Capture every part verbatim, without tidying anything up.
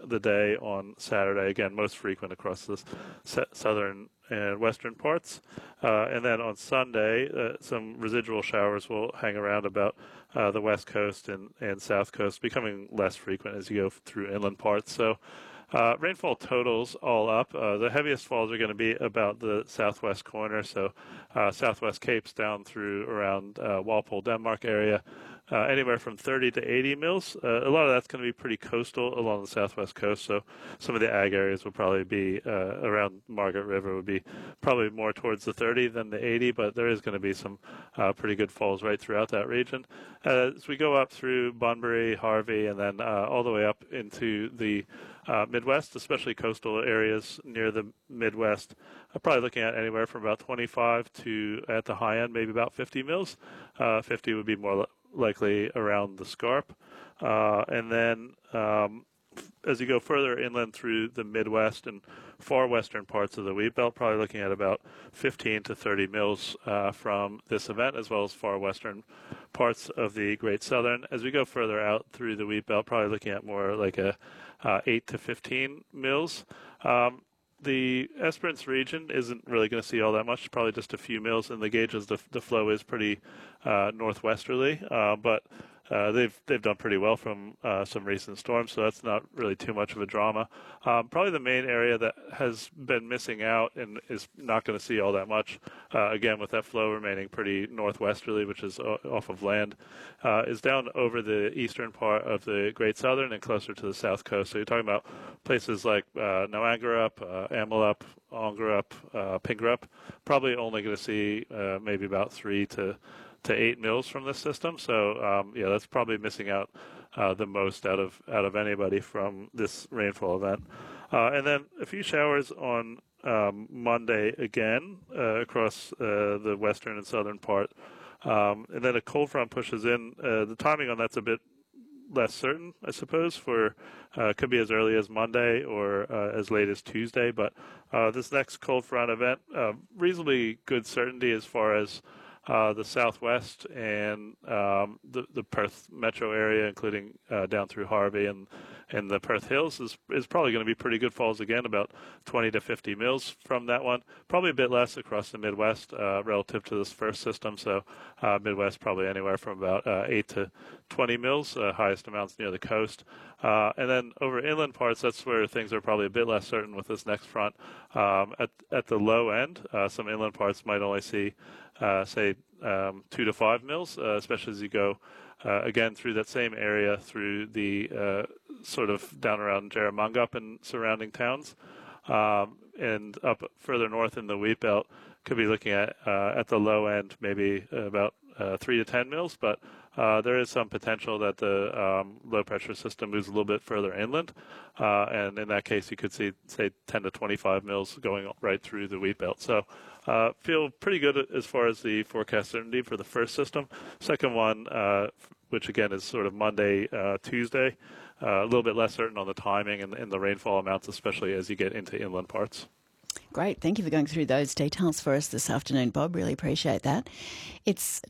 the day on Saturday. Again, most frequent across the southern and western parts. Uh, and then on Sunday, uh, some residual showers will hang around about uh, the west coast and, and south coast, becoming less frequent as you go through inland parts. So uh, rainfall totals all up. Uh, the heaviest falls are going to be about the southwest corner, so uh, southwest Capes down through around uh, Walpole, Denmark area. Uh, anywhere from thirty to eighty mils. Uh, a lot of that's going to be pretty coastal along the southwest coast, so some of the ag areas will probably be uh, around Margaret River would be probably more towards the thirty than the eighty, but there is going to be some uh, pretty good falls right throughout that region. Uh, as we go up through Bunbury, Harvey, and then uh, all the way up into the uh, Midwest, especially coastal areas near the Midwest, I'm probably looking at anywhere from about twenty-five to, at the high end, maybe about fifty mils. Uh, fifty would be more likely around the Scarp. Uh, and then um, as you go further inland through the Midwest and far western parts of the wheat belt, probably looking at about fifteen to thirty mils uh, from this event, as well as far western parts of the Great Southern. As we go further out through the wheat belt, probably looking at more like a uh, eight to fifteen mils. Um, The Esperance region isn't really going to see all that much, probably just a few mils in the gauges. The, the flow is pretty uh, northwesterly, uh, but uh, they've they've done pretty well from uh, some recent storms, so that's not really too much of a drama. Um, probably the main area that has been missing out and is not going to see all that much, uh, again with that flow remaining pretty northwesterly, which is o- off of land, uh, is down over the eastern part of the Great Southern and closer to the south coast. So you're talking about places like uh, Noangarup, uh, Amelup, Ongarup, uh, Pingarup, probably only going to see uh, maybe about three to to eight mils from this system. So um, yeah, that's probably missing out uh, the most out of out of anybody from this rainfall event. Uh, and then a few showers on um, Monday again uh, across uh, the western and southern part. Um, and then a cold front pushes in. Uh, the timing on that's a bit less certain, I suppose, for uh, could be as early as Monday or uh, as late as Tuesday. But uh, this next cold front event, uh, reasonably good certainty as far as uh, the southwest and um, the, the Perth metro area, including uh, down through Harvey and and the Perth Hills, is is probably going to be pretty good falls again, about twenty to fifty mils from that one. Probably a bit less across the Midwest uh, relative to this first system. So uh, Midwest probably anywhere from about uh, eight to twenty mils, uh, highest amounts near the coast. Uh, and then over inland parts, that's where things are probably a bit less certain with this next front. Um, at at the low end, uh, some inland parts might only see, uh, say, um, two to five mils, uh, especially as you go uh, again through that same area through the uh, sort of down around Jerramungup and surrounding towns, um, and up further north in the wheat belt, could be looking at uh, at the low end maybe about uh, three to ten mils, but uh, there is some potential that the um, low pressure system moves a little bit further inland, uh, and in that case you could see say ten to twenty-five mils going right through the wheat belt. So uh, feel pretty good as far as the forecast certainty for the first system. Second one, uh, which again is sort of Monday, uh, Tuesday. Uh, a little bit less certain on the timing and, and the rainfall amounts, especially as you get into inland parts. Great. Thank you for going through those details for us this afternoon, Bob. Really appreciate that. It's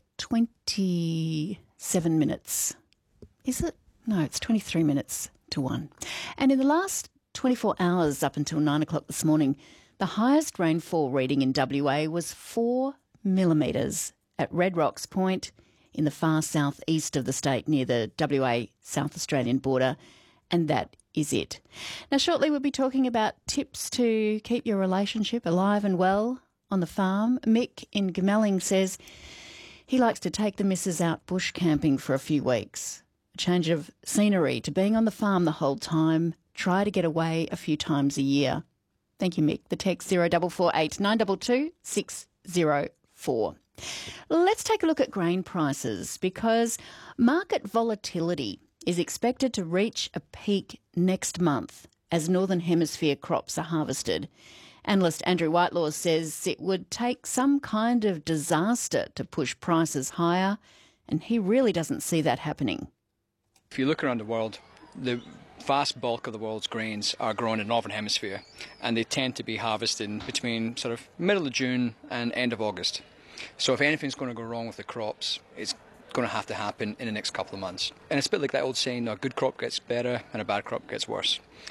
twenty-seven minutes. Is it? No, it's twenty-three minutes to one. And in the last twenty-four hours up until nine o'clock this morning, the highest rainfall reading in W A was four millimetres at Red Rocks Point in the far southeast of the state near the W A South Australian border, and that is it. Now, shortly we'll be talking about tips to keep your relationship alive and well on the farm. Mick in Gemelling says he likes to take the missus out bush camping for a few weeks. A change of scenery to being on the farm the whole time. Try to get away a few times a year. Thank you, Mick. The text zero four four eight nine two two six zero four. Let's take a look at grain prices, because market volatility is expected to reach a peak next month as Northern Hemisphere crops are harvested. Analyst Andrew Whitelaw says it would take some kind of disaster to push prices higher, and he really doesn't see that happening. If you look around the world, the vast bulk of the world's grains are grown in the Northern Hemisphere, and they tend to be harvested between sort of middle of June and end of August. So if anything's going to go wrong with the crops, it's going to have to happen in the next couple of months. And it's a bit like that old saying, a good crop gets better and a bad crop gets worse.